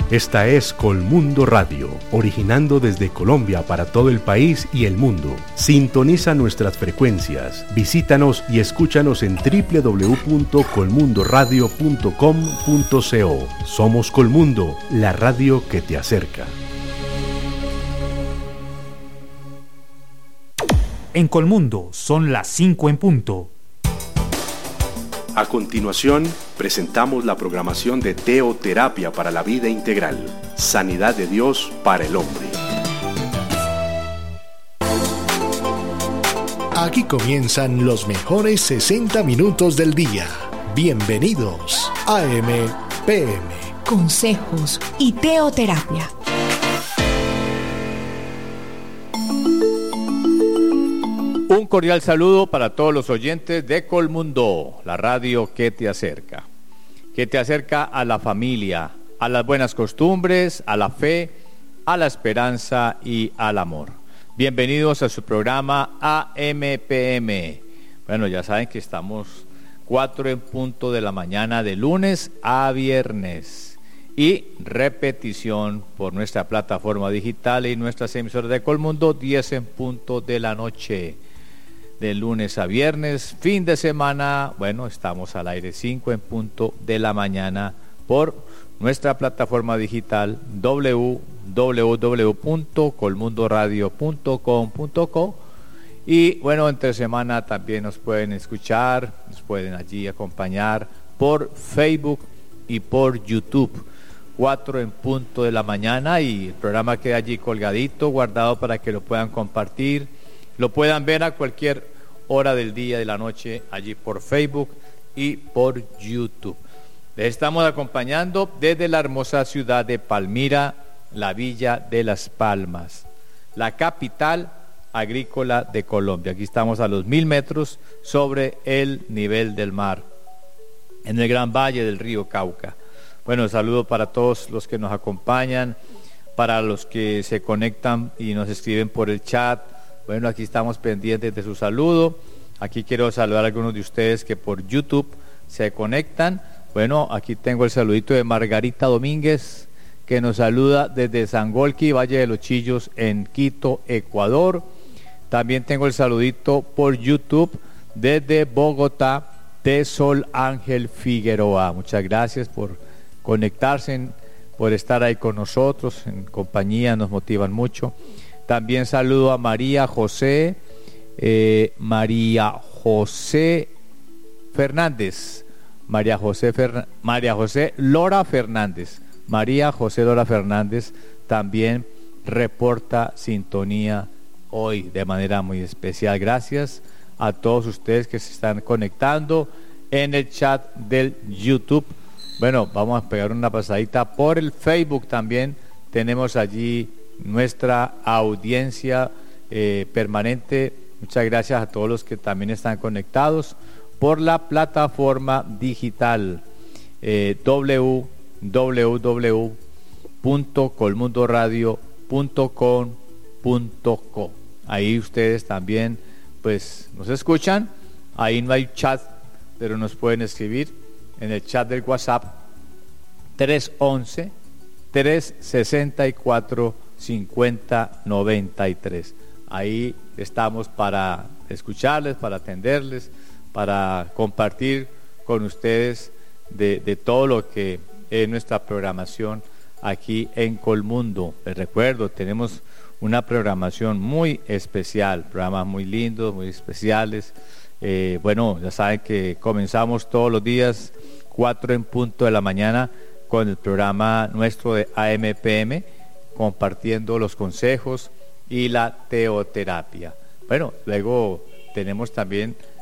Esta es Colmundo Radio, originando desde Colombia para todo el país y el mundo. Sintoniza nuestras frecuencias, visítanos y escúchanos en www.colmundoradio.com.co. Somos Colmundo, la radio que te acerca. En Colmundo son las 5 en punto. A continuación, presentamos la programación de Teoterapia para la Vida Integral, Sanidad de Dios para el Hombre. Aquí comienzan los mejores 60 minutos del día. Bienvenidos a AM/PM. Consejos y teoterapia. Un cordial saludo para todos los oyentes de Colmundo, la radio que te acerca a la familia, a las buenas costumbres, a la fe, a la esperanza y al amor. Bienvenidos a su programa AM/PM. Bueno, ya saben que estamos 4 en punto de la mañana de lunes a viernes y repetición por nuestra plataforma digital y nuestras emisoras de Colmundo 10 en punto de la noche. De lunes a viernes, fin de semana, bueno, estamos al aire 5 en punto de la mañana por nuestra plataforma digital www.colmundoradio.com.co y bueno, entre semana también nos pueden escuchar, nos pueden allí acompañar por Facebook y por YouTube. 4 en punto de la mañana y el programa queda allí colgadito, guardado para que lo puedan compartir. Lo puedan ver a cualquier hora del día, de la noche, allí por Facebook y por YouTube. Les estamos acompañando desde la hermosa ciudad de Palmira, la Villa de Las Palmas, la capital agrícola de Colombia. Aquí estamos a los 1000 metros sobre el nivel del mar, en el gran valle del río Cauca. Bueno, saludo para todos los que nos acompañan, para los que se conectan y nos escriben por el chat. Bueno, aquí estamos pendientes de su saludo. Aquí quiero saludar a algunos de ustedes que por YouTube se conectan. Bueno, aquí tengo el saludito de Margarita Domínguez, que nos saluda desde Sangolquí, Valle de los Chillos, en Quito, Ecuador. También tengo el saludito por YouTube desde Bogotá, de Sol Ángel Figueroa. Muchas gracias por conectarse, por estar ahí con nosotros, en compañía, nos motivan mucho. También saludo a María José Fernández, María José Lora Fernández también reporta sintonía hoy de manera muy especial. Gracias a todos ustedes que se están conectando en el chat del YouTube. Bueno, vamos a pegar una pasadita por el Facebook también. Tenemos allí nuestra audiencia permanente. Muchas gracias a todos los que también están conectados por la plataforma digital www.colmundoradio.com.co. Ahí ustedes también pues nos escuchan. Ahí no hay chat, pero nos pueden escribir en el chat del WhatsApp 311-364-5093. Ahí estamos para escucharles, para atenderles, para compartir con ustedes de todo lo que es nuestra programación aquí en Colmundo. Les recuerdo, tenemos una programación muy especial, programas muy lindos, muy especiales. Bueno, ya saben que comenzamos todos los días 4 en punto de la mañana con el programa nuestro de AM/PM, compartiendo los consejos y la teoterapia. Bueno, luego tenemos también